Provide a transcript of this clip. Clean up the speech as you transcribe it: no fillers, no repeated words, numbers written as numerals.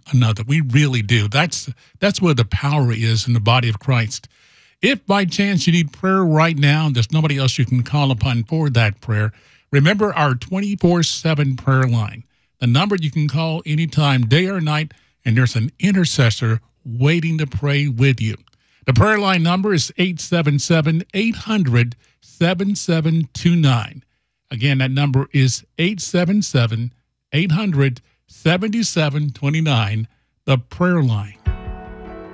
another. We really do. That's where the power is in the body of Christ. If by chance you need prayer right now, there's nobody else you can call upon for that prayer, remember our 24/7 prayer line, the number you can call anytime, day or night, and there's an intercessor waiting to pray with you. The prayer line number is 877-800-7729. Again, that number is 877-800-7729, the prayer line.